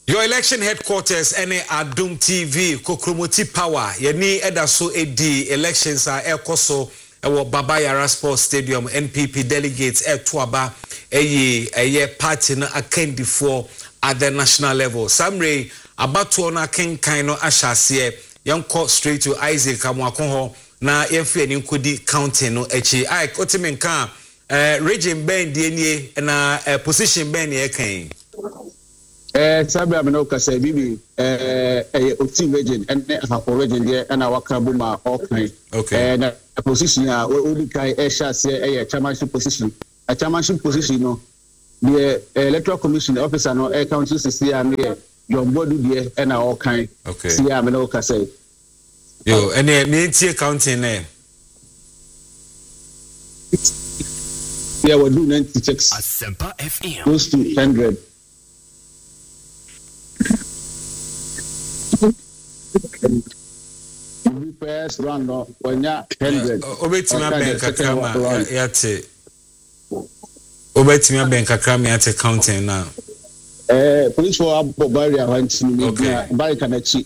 Your election headquarters any Adum TV Kokromoti Power yeni edaso edi elections are ekoso ewo Baba Yara Sports Stadium NPP delegates etwaba eye party na akendi for at the national level. Samre abato na kenkan no ahyase yanko straight to Isaac Amwakonho na yemfe ni nkodi counting no echi ai otimenka region ben die nie na position ben ne kan. Sabi amenoka say bibi oti region and for region there and our kabuma okay. And a position we kai esha say chairmanship position. A chairmanship position no the electoral commission officer no council CC and your body there and our kind. Okay. See amenoka say. Yo, and me tie counting name. Yeah, we do 96. Asempa FM. Close to 100. First round no when ya 100 obetimi aben kakra yate obetimi aben kakra me yate counting now police for abo barrier want me barrier kanachi